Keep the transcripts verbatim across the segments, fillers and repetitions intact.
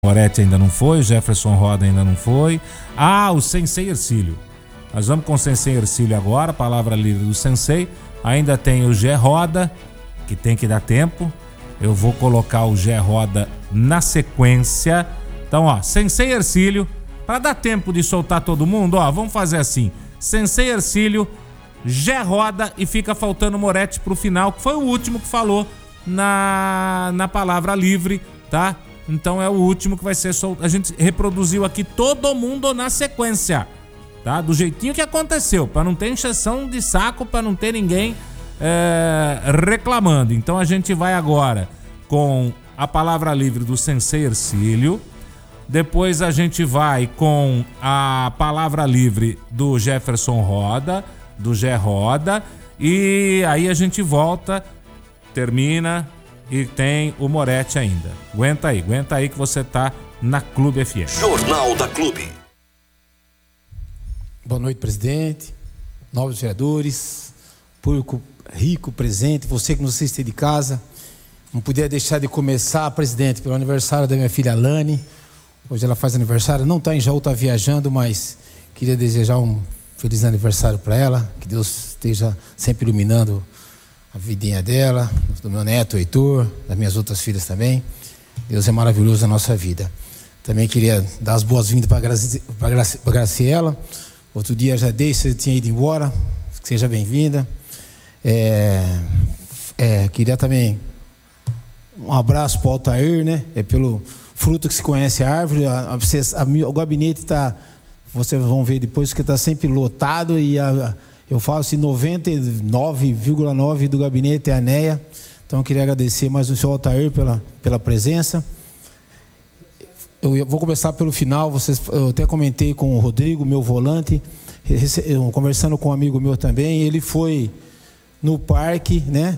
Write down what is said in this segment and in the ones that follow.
Moretti ainda não foi, o Jefferson Roda ainda não foi. Ah, o Sensei Ercílio. Nós vamos com o Sensei Ercílio agora, palavra livre do Sensei. Ainda tem o Gé Roda, que tem que dar tempo. Eu vou colocar o Gé Roda na sequência. Então, ó, Sensei Ercílio, para dar tempo de soltar todo mundo, ó, vamos fazer assim. Sensei Ercílio, Gé Roda e fica faltando o Moretti pro final, que foi o último que falou na, na palavra livre, tá? Então é o último que vai ser solto. A gente reproduziu aqui todo mundo na sequência, tá? Do jeitinho que aconteceu, para não ter encheção de saco, para não ter ninguém é, reclamando. Então a gente vai agora com a palavra livre do Sensei Ercílio. Depois a gente vai com a palavra livre do Jefferson Roda, do Gé Roda. E aí a gente volta, termina... E tem o Moretti ainda. Aguenta aí, aguenta aí que você tá na Clube F M. Jornal da Clube. Boa noite, presidente, novos vereadores, público rico presente, você que nos assiste de casa. Não podia deixar de começar, presidente, pelo aniversário da minha filha Alane. Hoje ela faz aniversário, não está em Jaú, está viajando, mas queria desejar um feliz aniversário para ela. Que Deus esteja sempre iluminando a vidinha dela, do meu neto Heitor, das minhas outras filhas também. Deus é maravilhoso na nossa vida. Também queria dar as boas-vindas para Graci, Graci, Graciela. Outro dia já dei, você tinha ido embora. Seja bem-vinda. É, é, queria também um abraço para o Altair, né? É pelo fruto que se conhece a árvore. A, a, a, o gabinete está, vocês vão ver depois, que está sempre lotado e a eu falo assim, noventa e nove vírgula nove por cento do gabinete é a Neia. Então eu queria agradecer mais o senhor Altair pela, pela presença. Eu vou começar pelo final. Vocês, eu até comentei com o Rodrigo, meu volante, conversando com um amigo meu também. Ele foi no parque, né?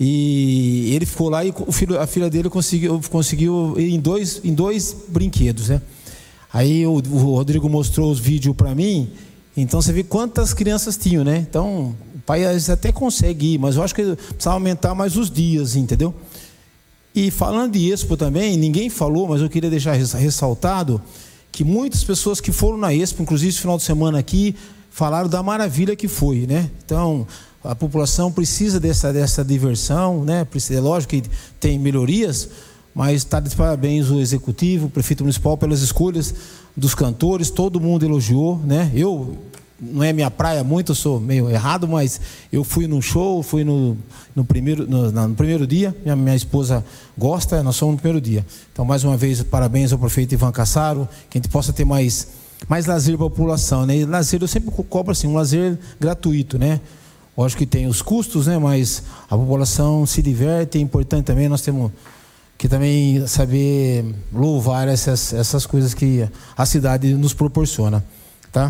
E ele ficou lá e o filho, a filha dele conseguiu, conseguiu ir em dois, em dois brinquedos, né? Aí o, o Rodrigo mostrou os vídeos para mim. Então você vê quantas crianças tinham, né? Então o pai até consegue ir, mas eu acho que precisa aumentar mais os dias, entendeu? E falando de Expo também, ninguém falou, mas eu queria deixar ressaltado que muitas pessoas que foram na Expo, inclusive esse final de semana aqui, falaram da maravilha que foi, né? Então a população precisa dessa, dessa diversão, né? É lógico que tem melhorias, mas está de parabéns o executivo, o prefeito municipal pelas escolhas dos cantores, todo mundo elogiou, né? Eu, não é minha praia muito, eu sou meio errado, mas eu fui num show, fui no, no, primeiro, no, no primeiro dia, minha, minha esposa gosta, nós somos no primeiro dia. Então, mais uma vez, parabéns ao prefeito Ivan Cassaro, que a gente possa ter mais, mais lazer para a população, né? E lazer, eu sempre cobro assim, um lazer gratuito, né? Lógico que tem os custos, né? Mas a população se diverte, é importante também, nós temos que também saber louvar essas, essas coisas que a cidade nos proporciona, tá?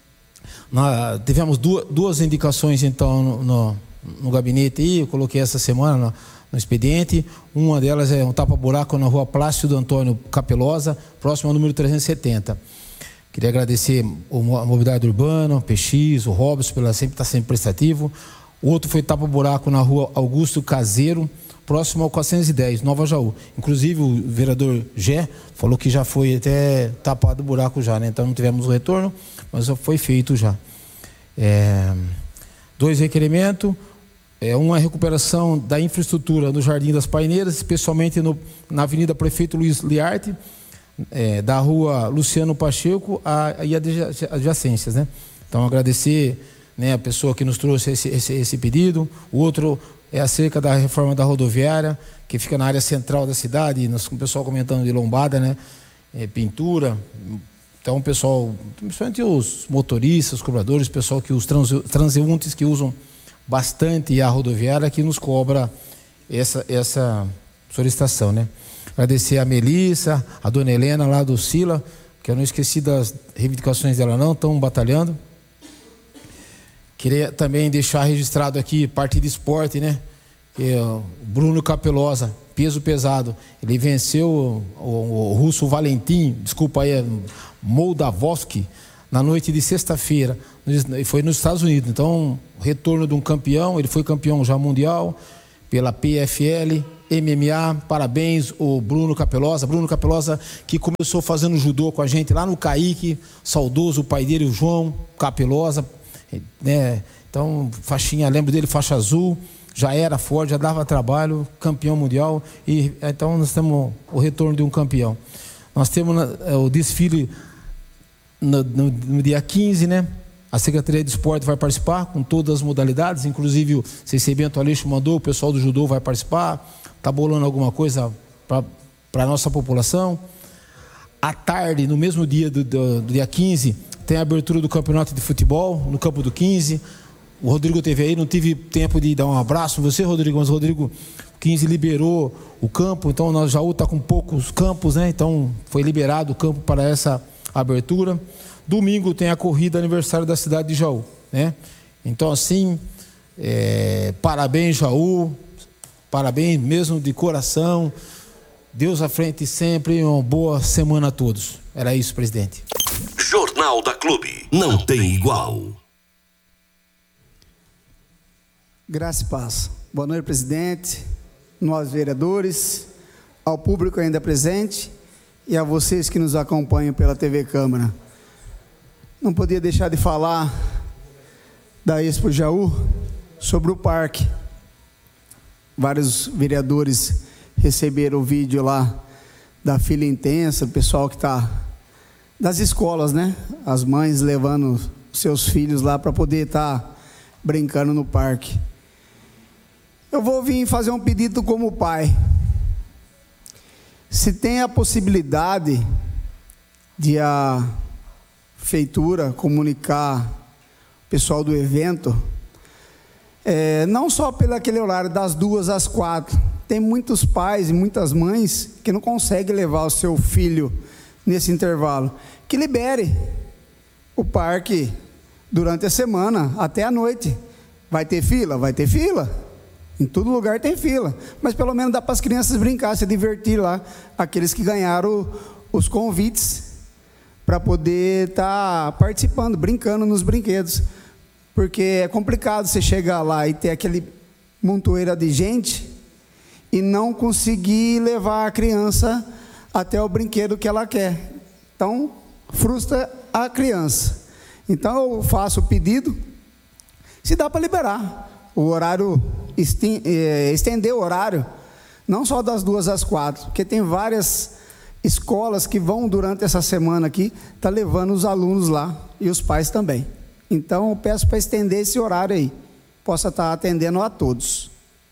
Nós tivemos duas, duas indicações, então, no, no, no gabinete aí, eu coloquei essa semana no, no expediente. Uma delas é um tapa-buraco na rua Plácido Antônio Capelosa, próximo ao número trezentos e setenta. Queria agradecer a Mobilidade Urbana, o P X, o Robson, pela sempre estar sempre prestativo. O outro foi tapa-buraco na rua Augusto Caseiro, próximo ao quatrocentos e dez, Nova Jaú. Inclusive o vereador Gé falou que já foi até tapado o buraco já, né? Então não tivemos o retorno, mas já foi feito já. É, dois requerimentos, é, uma recuperação da infraestrutura no Jardim das Paineiras, especialmente no, na Avenida Prefeito Luiz Liarte, é, da rua Luciano Pacheco a, e adjacências, né? Então agradecer, né, a pessoa que nos trouxe esse, esse, esse pedido. O outro é acerca da reforma da rodoviária, que fica na área central da cidade, nós, com o pessoal comentando de lombada, né? É, pintura. Então, o pessoal, principalmente os motoristas, os cobradores, o pessoal que os transeuntes que usam bastante a rodoviária, que nos cobra essa, essa solicitação, né? Agradecer a Melissa, a dona Helena lá do Sila, que eu não esqueci das reivindicações dela não, estão batalhando. Queria também deixar registrado aqui parte de esporte, né? Que é o Bruno Capelosa, peso pesado. Ele venceu o, o, o russo Valentim, desculpa aí, Moldavovski, na noite de sexta-feira. Foi nos Estados Unidos. Então, retorno de um campeão, ele foi campeão já mundial pela P F L M M A, parabéns, o Bruno Capelosa. Bruno Capelosa, que começou fazendo judô com a gente lá no Caique, saudoso, o pai dele, o João Capelosa, né? Então, faixinha, lembro dele, faixa azul, já era forte, já dava trabalho, campeão mundial, e então nós temos o retorno de um campeão. Nós temos o desfile no, no, no dia quinze, né? A Secretaria de Esporte vai participar com todas as modalidades, inclusive o C C Bento Aleixo mandou, o pessoal do judô vai participar, está bolando alguma coisa para a nossa população. À tarde, no mesmo dia do, do, do dia quinze, tem a abertura do campeonato de futebol no campo do quinze. O Rodrigo teve aí, não tive tempo de dar um abraço em você, Rodrigo, mas o Rodrigo quinze liberou o campo, então nós Jaú está com poucos campos, né? Então foi liberado o campo para essa abertura. Domingo tem a corrida aniversário da cidade de Jaú, né? Então, assim, é, parabéns, Jaú, parabéns mesmo de coração. Deus à frente sempre, uma boa semana a todos. Era isso, presidente. Jornal da Clube, não tem igual. Graça e paz. Boa noite, presidente, nós vereadores, ao público ainda presente e a vocês que nos acompanham pela T V Câmara. Não podia deixar de falar da Expo Jaú sobre o parque. Vários vereadores receberam o vídeo lá da fila intensa, o pessoal que está das escolas, né? As mães levando seus filhos lá para poder estar tá brincando no parque. Eu vou vir fazer um pedido como pai. Se tem a possibilidade de a prefeitura comunicar o pessoal do evento, é, não só pelo aquele horário das duas às quatro, tem muitos pais e muitas mães que não conseguem levar o seu filho nesse intervalo, que libere o parque durante a semana, até a noite. Vai ter fila? Vai ter fila, em todo lugar tem fila, mas pelo menos dá para as crianças brincar, se divertir lá, aqueles que ganharam os convites, para poder estar tá participando, brincando nos brinquedos, porque é complicado você chegar lá e ter aquele montoeira de gente e não conseguir levar a criança até o brinquedo que ela quer. Então, frustra a criança. Então, eu faço o pedido, se dá para liberar o horário, estender o horário, não só das duas às quatro, porque tem várias escolas que vão durante essa semana aqui, tá levando os alunos lá e os pais também. Então eu peço para estender esse horário aí, possa estar atendendo a todos.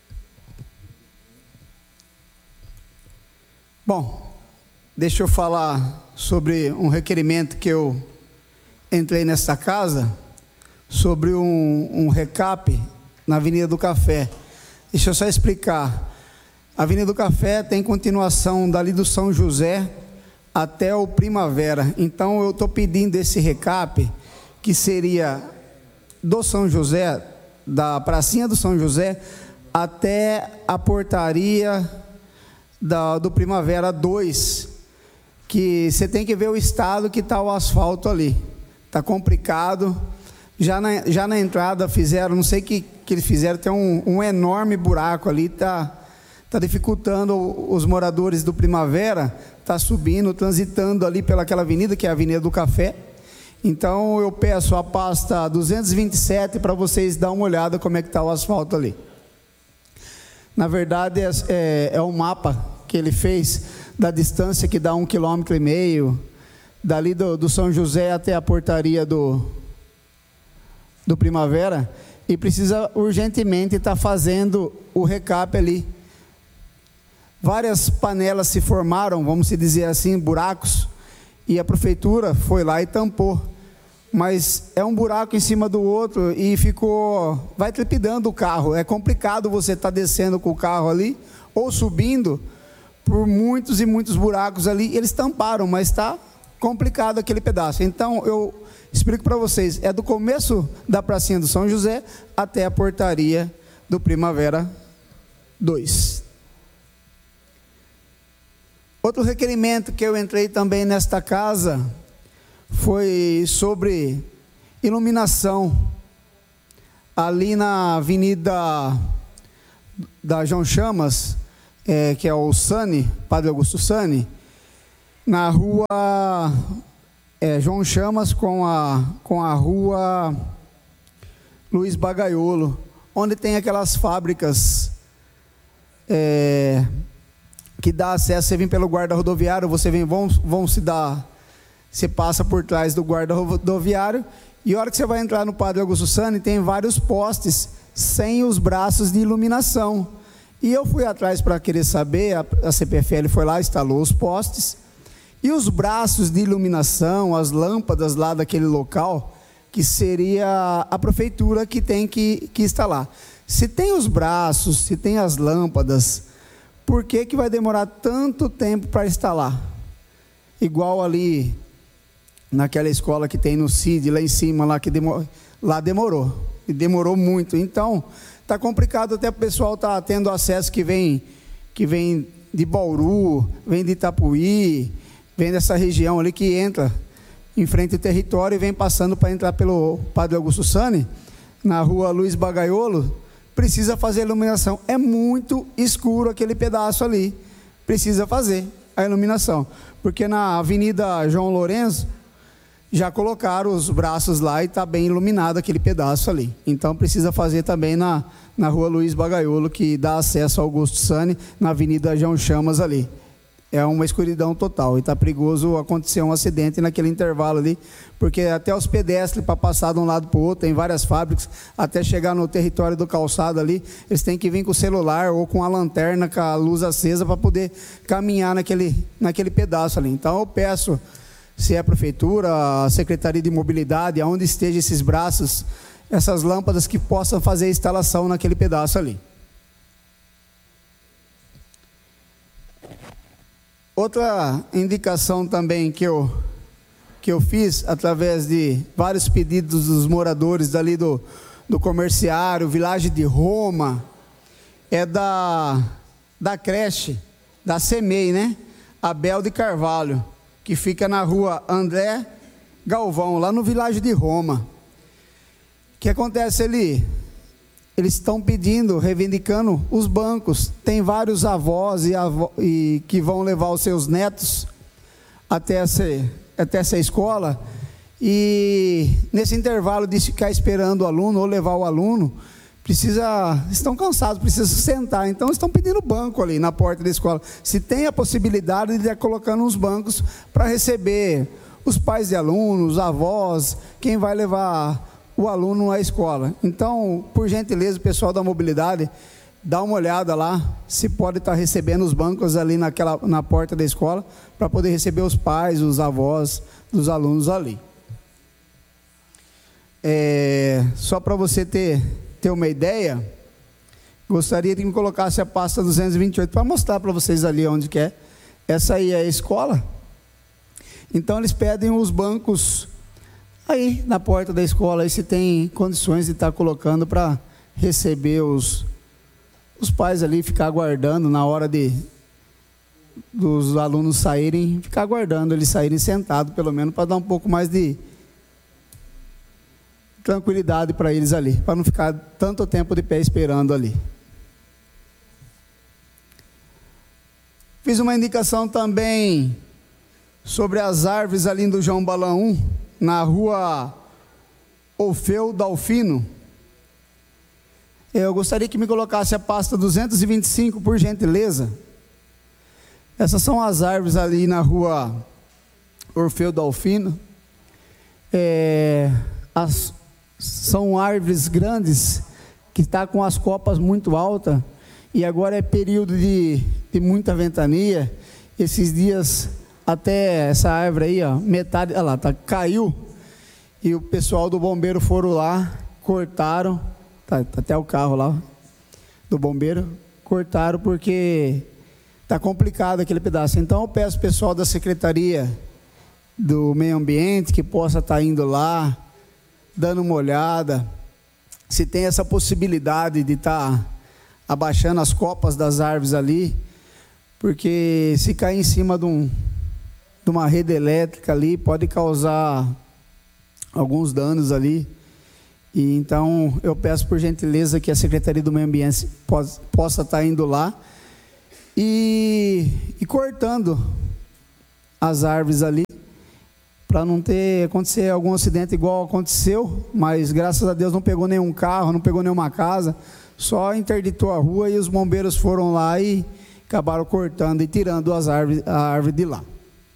Bom, deixa eu falar sobre um requerimento que eu entrei nesta casa, sobre um, um recap na Avenida do Café. Deixa eu só explicar. A Avenida do Café tem continuação dali do São José até o Primavera. Então eu estou pedindo esse recap, que seria do São José, da pracinha do São José, até a portaria da, do Primavera dois, que você tem que ver o estado que está o asfalto ali. Está complicado. Já na, já na entrada fizeram, não sei o que, que eles fizeram, tem um, um enorme buraco ali, está... Está dificultando os moradores do Primavera, está subindo, transitando ali pelaquela avenida, que é a Avenida do Café. Então eu peço a pasta duzentos e vinte e sete para vocês dar uma olhada como é que está o asfalto ali. Na verdade é, é, é um mapa que ele fez da distância que dá um quilômetro e meio, dali do, do São José até a portaria do, do Primavera, e precisa urgentemente estar fazendo o recap ali. Várias panelas se formaram, vamos dizer assim, buracos, e a prefeitura foi lá e tampou. Mas é um buraco em cima do outro e ficou, vai trepidando o carro. É complicado você estar descendo com o carro ali, ou subindo por muitos e muitos buracos ali. Eles tamparam, mas está complicado aquele pedaço. Então eu explico para vocês, é do começo da pracinha do São José até a portaria do Primavera dois. Outro requerimento que eu entrei também nesta casa foi sobre iluminação ali na Avenida da João Chamas, é, que é o Sani, Padre Augusto Sani, na rua é, João Chamas com a, com a rua Luiz Bagaiolo, onde tem aquelas fábricas é, que dá acesso. Você vem pelo guarda rodoviário, você vem, vão, vão se dar, você passa por trás do guarda rodoviário, e a hora que você vai entrar no Padre Augusto Sani, tem vários postes sem os braços de iluminação. E eu fui atrás para querer saber, a, a C P F L foi lá, instalou os postes, e os braços de iluminação, as lâmpadas lá daquele local, que seria a prefeitura que tem que, que instalar. Se tem os braços, se tem as lâmpadas, por que que vai demorar tanto tempo para instalar? Igual ali naquela escola que tem no C I D, lá em cima, lá, que demor, lá demorou, e demorou muito. Então, está complicado até o pessoal estar tá tendo acesso que vem, que vem de Bauru, vem de Itapuí, vem dessa região ali que entra em frente ao território e vem passando para entrar pelo Padre Augusto Sani, na rua Luiz Bagaiolo, precisa fazer iluminação. É muito escuro aquele pedaço ali, precisa fazer a iluminação, porque na Avenida João Lourenço já colocaram os braços lá e está bem iluminado aquele pedaço ali. Então precisa fazer também na, na rua Luiz Bagaiolo, que dá acesso ao Augusto Sani, na Avenida João Chamas ali. É uma escuridão total e está perigoso acontecer um acidente naquele intervalo ali, porque até os pedestres para passar de um lado para o outro, tem várias fábricas, até chegar no território do calçado ali, eles têm que vir com o celular ou com a lanterna, com a luz acesa, para poder caminhar naquele, naquele pedaço ali. Então eu peço, se é a prefeitura, a Secretaria de Mobilidade, aonde estejam esses braços, essas lâmpadas, que possam fazer a instalação naquele pedaço ali. Outra indicação também que eu, que eu fiz, através de vários pedidos dos moradores dali do, do comerciário, Vilagem de Roma, é da, da creche, da SEMEI, né? Abel de Carvalho, que fica na rua André Galvão, lá no Vilagem de Roma. O que acontece ali? Eles estão pedindo, reivindicando os bancos. Tem vários avós e, avó, e que vão levar os seus netos até essa, até essa escola, e nesse intervalo de ficar esperando o aluno ou levar o aluno, precisa, estão cansados, precisam sentar, então estão pedindo banco ali na porta da escola. Se tem a possibilidade de ir colocando uns bancos para receber os pais de alunos, os avós, quem vai levar o aluno à escola. Então, por gentileza, o pessoal da mobilidade, dá uma olhada lá, se pode estar recebendo os bancos ali naquela, na porta da escola, para poder receber os pais, os avós dos alunos ali. É, só para você ter, ter uma ideia, gostaria de que me colocasse a pasta duzentos e vinte e oito, para mostrar para vocês ali onde que é. Essa aí é a escola. Então, eles pedem os bancos aí na porta da escola, aí se tem condições de estar colocando para receber os, os pais ali, ficar aguardando na hora de dos alunos saírem, ficar aguardando eles saírem sentados, pelo menos, para dar um pouco mais de tranquilidade para eles ali, para não ficar tanto tempo de pé esperando ali. Fiz uma indicação também sobre as árvores ali do João Balaão, na rua Orfeu Dalfino. Eu gostaria que me colocasse a pasta duzentos e vinte e cinco, por gentileza. Essas são as árvores ali na rua Orfeu Dalfino. É, as, são árvores grandes, que estão com as copas muito altas, e agora é período de, de muita ventania. Esses dias, até essa árvore aí, ó, metade, olha lá, tá, caiu, e o pessoal do bombeiro foram lá, cortaram, tá, tá até o carro lá, do bombeiro, cortaram porque tá complicado aquele pedaço. Então eu peço ao pessoal da Secretaria do Meio Ambiente que possa estar indo lá, dando uma olhada, se tem essa possibilidade de estar abaixando as copas das árvores ali, porque se cair em cima de um de uma rede elétrica ali, pode causar alguns danos ali. E então eu peço por gentileza que a Secretaria do Meio Ambiente possa, possa estar indo lá e, e cortando as árvores ali, para não ter acontecer algum acidente igual aconteceu, mas graças a Deus não pegou nenhum carro, não pegou nenhuma casa, só interditou a rua e os bombeiros foram lá e acabaram cortando e tirando as árvores, a árvore de lá.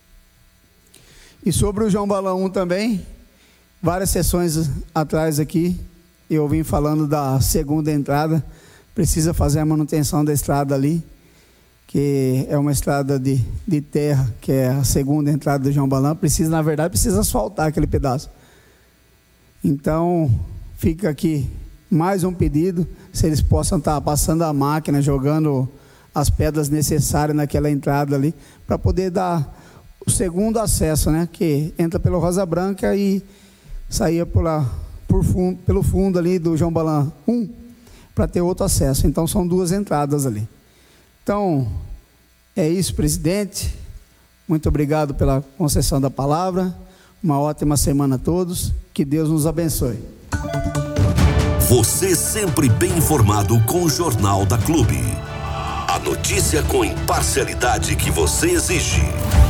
E sobre o João Balão também, várias sessões atrás aqui, eu vim falando da segunda entrada, precisa fazer a manutenção da estrada ali, que é uma estrada de, de terra, que é a segunda entrada do João Balão, precisa, na verdade, precisa asfaltar aquele pedaço. Então, fica aqui mais um pedido, se eles possam estar passando a máquina, jogando as pedras necessárias naquela entrada ali, para poder dar o segundo acesso, né, que entra pelo Rosa Branca e saía por lá, por fundo, pelo fundo ali do João Balão um, para ter outro acesso. Então, são duas entradas ali. Então, é isso, presidente. Muito obrigado pela concessão da palavra. Uma ótima semana a todos. Que Deus nos abençoe. Você sempre bem informado com o Jornal da Clube. A notícia com imparcialidade que você exige.